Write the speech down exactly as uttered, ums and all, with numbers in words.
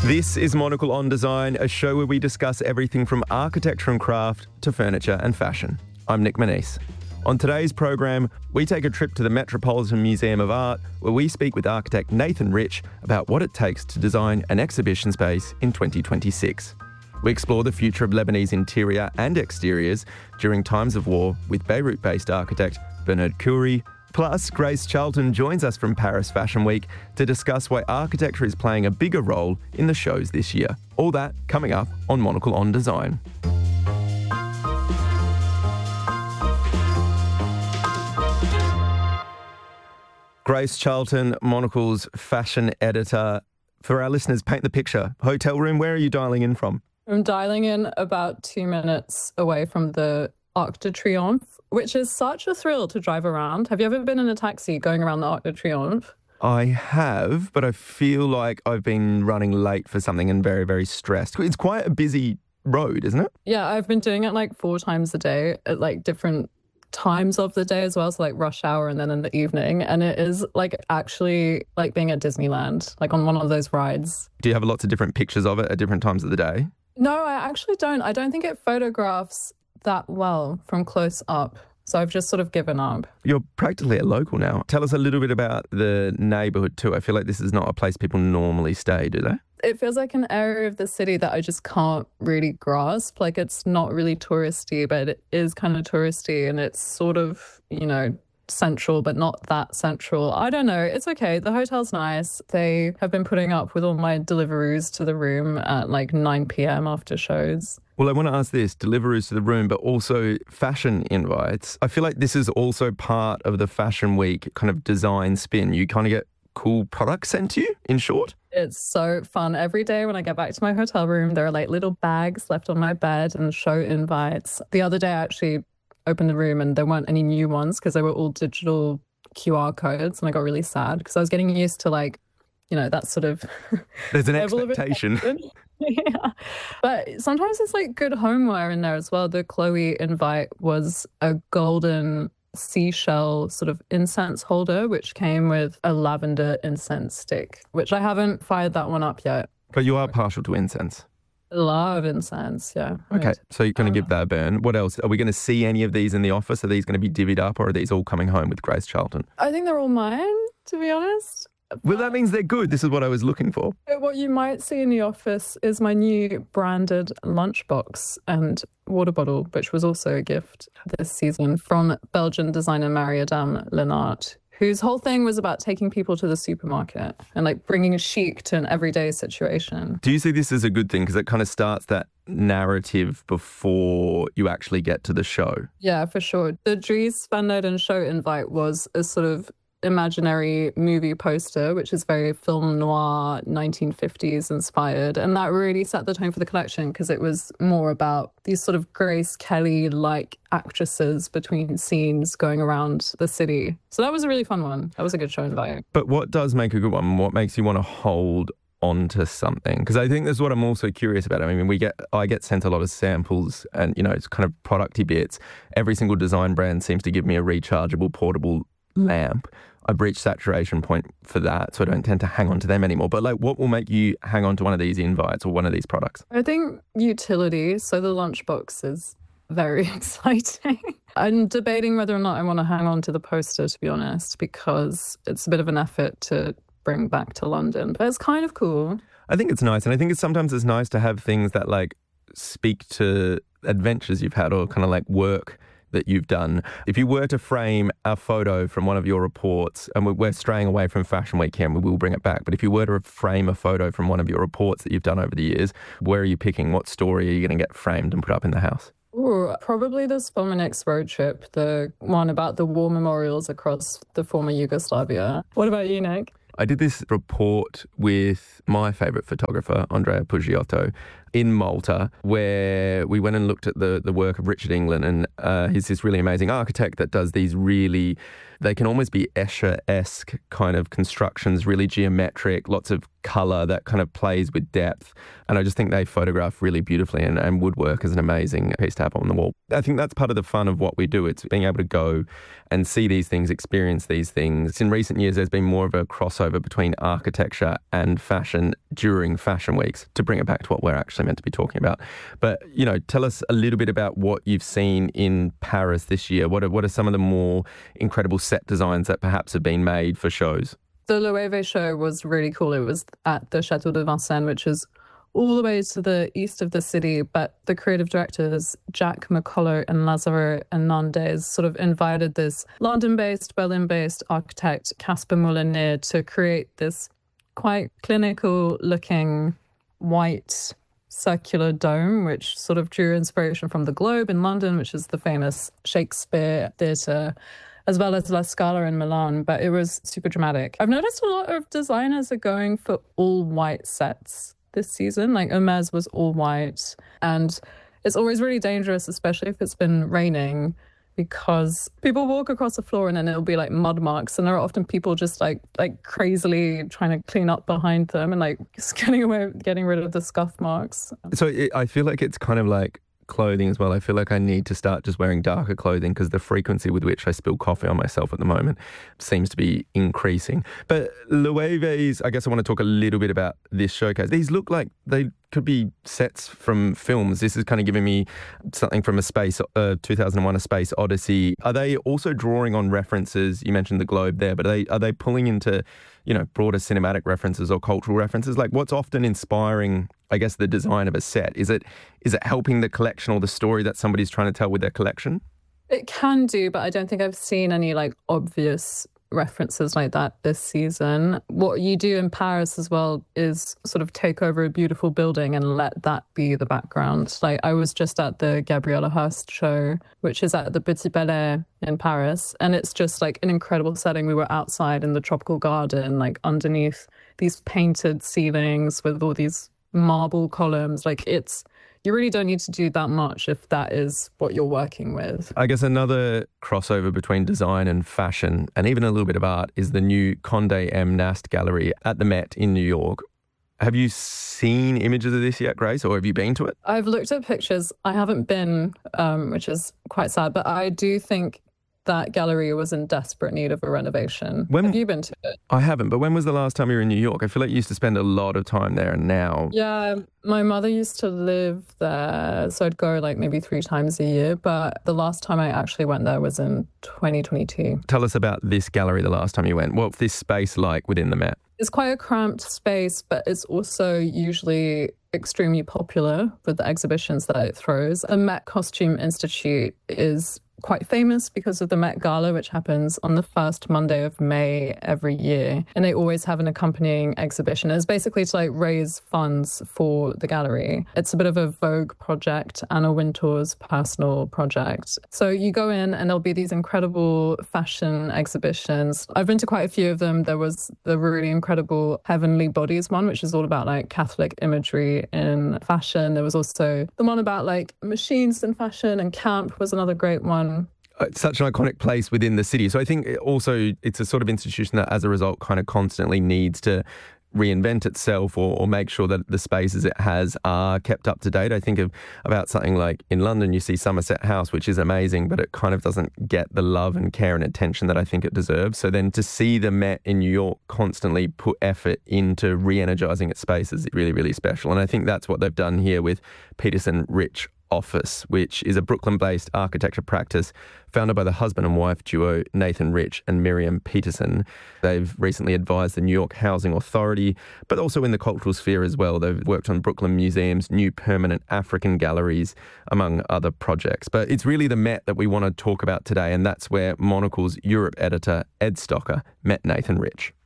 This is Monocle on Design, a show where we discuss everything from architecture and craft to furniture and fashion. I'm Nick Manise. On today's program, we take a trip to the Metropolitan Museum of Art, where we speak with architect Nathan Rich about what it takes to design an exhibition space in twenty twenty-six. We explore the future of Lebanese interior and exteriors during times of war with Beirut-based architect Bernard Khoury. Plus, Grace Charlton joins us from Paris Fashion Week to discuss why architecture is playing a bigger role in the shows this year. All that coming up on Monocle on Design. Grace Charlton, Monocle's fashion editor. For our listeners, paint the picture. Hotel room, where are you dialing in from? I'm dialing in about two minutes away from the Arc de Triomphe, which is such a thrill to drive around. Have you ever been in a taxi going around the Arc de Triomphe? I have, but I feel like I've been running late for something and very, very stressed. It's quite a busy road, isn't it? Yeah, I've been doing it like four times a day at like different times of the day as well, so like rush hour and then in the evening, and it is like actually like being at Disneyland, like on one of those rides. Do you have lots of different pictures of it at different times of the day? No, I actually don't. I don't think it photographs that well from close up, so I've just sort of given up. You're practically a local now. Tell us a little bit about the neighbourhood too. I feel like this is not a place people normally stay, do they? It feels like an area of the city that I just can't really grasp. Like, it's not really touristy, but it is kind of touristy, and it's sort of, you know, central, but not that central. I don't know. It's okay. The hotel's nice. They have been putting up with all my Deliveroo's to the room at like nine p.m. after shows. Well, I want to ask this, Deliveroo's to the room, but also fashion invites. I feel like this is also part of the Fashion Week kind of design spin. You kind of get cool products sent to you, in short? It's so fun. Every day when I get back to my hotel room, there are like little bags left on my bed and show invites. The other day I actually opened the room and there weren't any new ones because they were all digital Q R codes, and I got really sad because I was getting used to, like, you know, that sort of... There's an expectation. Yeah. But sometimes it's like good homeware in there as well. The Chloe invite was a golden seashell sort of incense holder, which came with a lavender incense stick, which I haven't fired that one up yet. But you are partial to incense. Love incense, yeah. Okay, so you're going to give that a burn. What else? Are we going to see any of these in the office? Are these going to be divvied up, or are these all coming home with Grace Charlton? I think they're all mine, to be honest. Well, that means they're good. This is what I was looking for. What you might see in the office is my new branded lunchbox and water bottle, which was also a gift this season from Belgian designer Marie-Adam Lennart, whose whole thing was about taking people to the supermarket and like bringing a chic to an everyday situation. Do you see this as a good thing? Because it kind of starts that narrative before you actually get to the show. Yeah, for sure. The Dries Van Noten show invite was a sort of imaginary movie poster, which is very film noir, nineteen fifties inspired. And that really set the tone for the collection because it was more about these sort of Grace Kelly-like actresses between scenes going around the city. So that was a really fun one. That was a good show invite. But what does make a good one? What makes you want to hold onto something? Because I think that's what I'm also curious about. I mean, we get I get sent a lot of samples and, you know, it's kind of producty bits. Every single design brand seems to give me a rechargeable portable lamp. I've reached saturation point for that, so I don't tend to hang on to them anymore. But like, what will make you hang on to one of these invites or one of these products? I think utility. So the lunchbox is very exciting. I'm debating whether or not I want to hang on to the poster, to be honest, because it's a bit of an effort to bring back to London. But it's kind of cool. I think it's nice, and I think it's sometimes it's nice to have things that like speak to adventures you've had or kind of like work that you've done. If you were to frame a photo from one of your reports, and we're straying away from Fashion Week here and we will bring it back, but if you were to frame a photo from one of your reports that you've done over the years, where are you picking? What story are you going to get framed and put up in the house? Ooh, probably the Spomenix road trip, the one about the war memorials across the former Yugoslavia. What about you, Nick? I did this report with my favourite photographer, Andrea Puggiotto, in Malta, where we went and looked at the, the work of Richard England. And uh, he's this really amazing architect that does these really They can almost be Escher-esque kind of constructions, really geometric, lots of colour that kind of plays with depth. And I just think they photograph really beautifully, and, and woodwork is an amazing piece to have on the wall. I think that's part of the fun of what we do. It's being able to go and see these things, experience these things. In recent years, there's been more of a crossover between architecture and fashion during fashion weeks, to bring it back to what we're actually meant to be talking about. But, you know, tell us a little bit about what you've seen in Paris this year. What are, what are some of the more incredible set designs that perhaps have been made for shows? The Loewe show was really cool. It was at the Château de Vincennes, which is all the way to the east of the city, but the creative directors, Jack McCullough and Lazare Hernandez, sort of invited this London-based, Berlin-based architect, Casper Moulinier, to create this quite clinical-looking white circular dome, which sort of drew inspiration from the Globe in London, which is the famous Shakespeare theatre, as well as La Scala in Milan, but it was super dramatic. I've noticed a lot of designers are going for all white sets this season. Like Hermès was all white, and it's always really dangerous, especially if it's been raining, because people walk across the floor and then it'll be like mud marks, and there are often people just like like crazily trying to clean up behind them and like just getting away, getting rid of the scuff marks. So it, I feel like it's kind of like clothing as well. I feel like I need to start just wearing darker clothing, because the frequency with which I spill coffee on myself at the moment seems to be increasing. But Loewe's, I guess I want to talk a little bit about this showcase. These look like they could be sets from films. This is kind of giving me something from a space, uh, two thousand one, A Space Odyssey. Are they also drawing on references? You mentioned the Globe there, but are they, are they pulling into, you know, broader cinematic references or cultural references? Like, what's often inspiring, I guess, the design of a set? Is it is it helping the collection or the story that somebody's trying to tell with their collection? It can do, but I don't think I've seen any like obvious references like that this season. What you do in Paris as well is sort of take over a beautiful building and let that be the background. Like, I was just at the Gabriela Hearst show, which is at the Petit Palais in Paris, and it's just like an incredible setting. We were outside in the tropical garden, like underneath these painted ceilings with all these marble columns. Like, it's, you really don't need to do that much if that is what you're working with. I guess another crossover between design and fashion, and even a little bit of art, is the new Condé M. Nast Gallery at the Met in New York. Have you seen images of this yet, Grace, or have you been to it? I've looked at pictures. I haven't been, um, which is quite sad, but I do think that gallery was in desperate need of a renovation. When, have you been to it? I haven't, but when was the last time you were in New York? I feel like you used to spend a lot of time there, and now... Yeah, my mother used to live there, so I'd go like maybe three times a year, but the last time I actually went there was in twenty twenty-two. Tell us about this gallery the last time you went. What's this space like within the Met? It's quite a cramped space, but it's also usually extremely popular with the exhibitions that it throws. The Met Costume Institute is quite famous because of the Met Gala, which happens on the first Monday of May every year. And they always have an accompanying exhibition. It's basically to like raise funds for the gallery. It's a bit of a Vogue project, Anna Wintour's personal project. So you go in and there'll be these incredible fashion exhibitions. I've been to quite a few of them. There was the really incredible Heavenly Bodies one, which is all about like Catholic imagery in fashion. There was also the one about like machines in fashion, and camp was another great one. It's such an iconic place within the city. So I think also it's a sort of institution that as a result kind of constantly needs to reinvent itself or, or make sure that the spaces it has are kept up to date. I think of about something like in London, you see Somerset House, which is amazing, but it kind of doesn't get the love and care and attention that I think it deserves. So then to see the Met in New York constantly put effort into re-energizing its spaces is really, really special. And I think that's what they've done here with Peterson Rich Office, which is a Brooklyn-based architecture practice founded by the husband and wife duo Nathan Rich and Miriam Peterson. They've recently advised the New York Housing Authority, but also in the cultural sphere as well. They've worked on Brooklyn Museum's new permanent African galleries, among other projects. But it's really the Met that we want to talk about today, and that's where Monocle's Europe editor Ed Stocker met Nathan Rich.